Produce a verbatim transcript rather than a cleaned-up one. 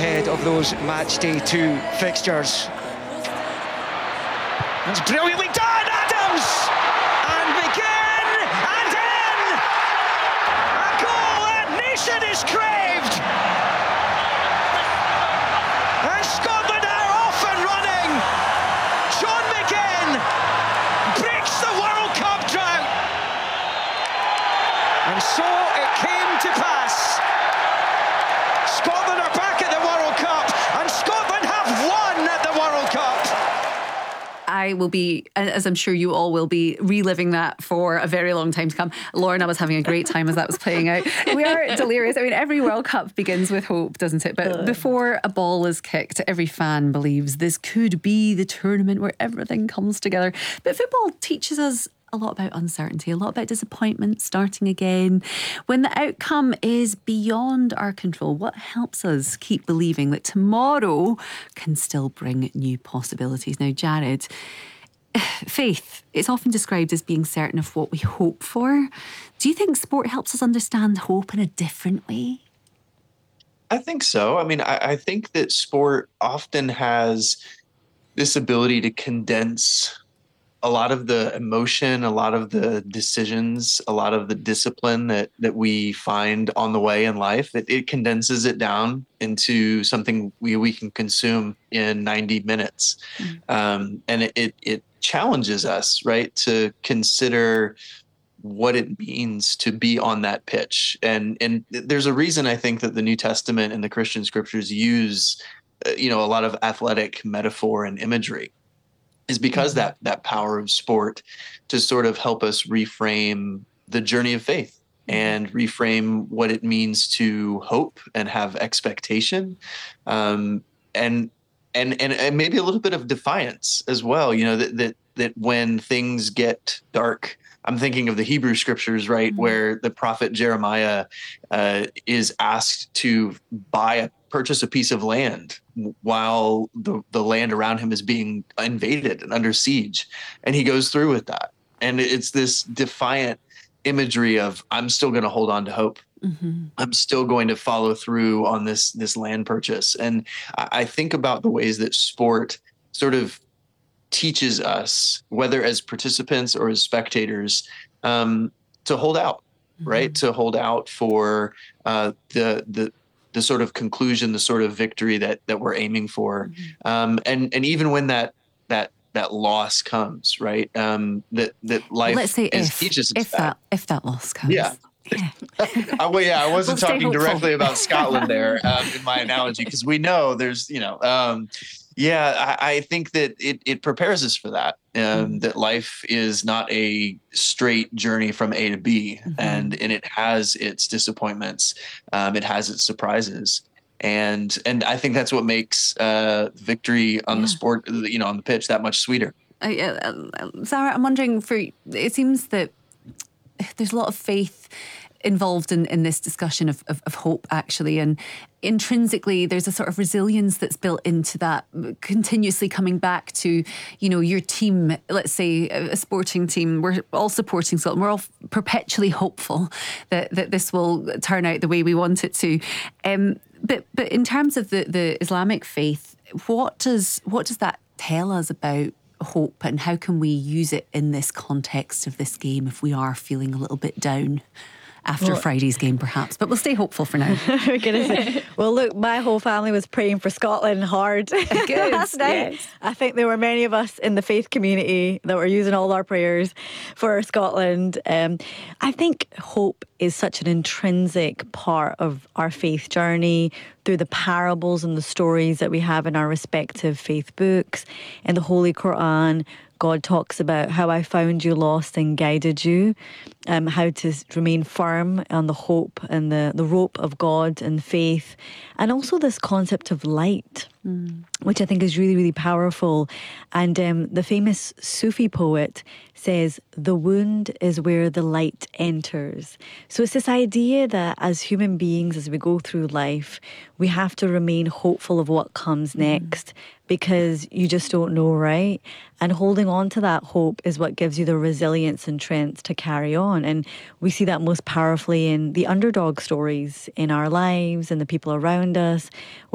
ahead of those match day two fixtures. That's brilliantly done, Adams! And begin and in! A goal that nation is craved! And Scotland are off and running! John McGinn breaks the World Cup drought! And so it came to pass. Scotland are back at the World Cup, and Scotland have won at the World Cup! I will be, as I'm sure you all will be, reliving that for a very long time to come. Lorna was having a great time as that was playing out. We are delirious. I mean, every World Cup begins with hope, doesn't it? But before a ball is kicked, every fan believes this could be the tournament where everything comes together. But football teaches us a lot about uncertainty, a lot about disappointment, starting again. When the outcome is beyond our control, what helps us keep believing that tomorrow can still bring new possibilities? Now, Jared, faith, it's often described as being certain of what we hope for. Do you think sport helps us understand hope in a different way? I think so. I mean, I, I think that sport often has this ability to condense a lot of the emotion, a lot of the decisions, a lot of the discipline that that we find on the way in life. It, it condenses it down into something we, we can consume in ninety minutes. Mm-hmm. Um, and it, it, it challenges us, right, to consider what it means to be on that pitch. And, and there's a reason I think that the New Testament and the Christian scriptures use, uh, you know, a lot of athletic metaphor and imagery. Is because mm-hmm. that that power of sport to sort of help us reframe the journey of faith mm-hmm. and reframe what it means to hope and have expectation, um, and, and and and maybe a little bit of defiance as well. You know, that that that when things get dark, I'm thinking of the Hebrew scriptures, right, mm-hmm. where the prophet Jeremiah uh, is asked to buy a purchase a piece of land while the, the land around him is being invaded and under siege. And he goes through with that. And it's this defiant imagery of, I'm still going to hold on to hope. Mm-hmm. I'm still going to follow through on this, this land purchase. And I, I think about the ways that sport sort of teaches us, whether as participants or as spectators, um, to hold out, mm-hmm. right? To hold out for uh, the, the, the sort of conclusion, the sort of victory that that we're aiming for, mm-hmm. um, and and even when that that that loss comes, right? Um, that that life Let's say is, if, teaches us if that. that if that loss comes, yeah. Yeah. uh, well, yeah, I wasn't we'll talking directly about Scotland there um, in my analogy, because we know there's, you know, um, yeah, I, I think that it, it prepares us for that, um, mm-hmm. that life is not a straight journey from A to B, mm-hmm. and, and it has its disappointments, um, it has its surprises. And and I think that's what makes uh, victory on yeah. the sport, you know, on the pitch that much sweeter. Uh, uh, Sarah, I'm wondering, for it seems that there's a lot of faith involved in, in this discussion of, of, of hope, actually. And intrinsically, there's a sort of resilience that's built into that, continuously coming back to, you know, your team, let's say a sporting team. We're all supporting Scotland. We're all perpetually hopeful that, that this will turn out the way we want it to. Um, but but in terms of the, the Islamic faith, what does what does that tell us about hope, and how can we use it in this context of this game if we are feeling a little bit down after well, Friday's game, perhaps? But we'll stay hopeful for now. We're gonna say, well, look, my whole family was praying for Scotland hard Good, last night. yes. I think there were many of us in the faith community that were using all our prayers for Scotland. Um, I think hope is such an intrinsic part of our faith journey through the parables and the stories that we have in our respective faith books. In the Holy Quran, God talks about how I found you lost and guided you, um, how to remain firm on the hope and the, the rope of God and faith, and also this concept of light, mm. which I think is really, really powerful. And um, the famous Sufi poet says, the wound is where the light enters. So it's this idea that as human beings, as we go through life, we have to remain hopeful of what comes next, mm. because you just don't know, right? And holding on to that hope is what gives you the resilience and strength to carry on. And we see that most powerfully in the underdog stories in our lives and the people around us.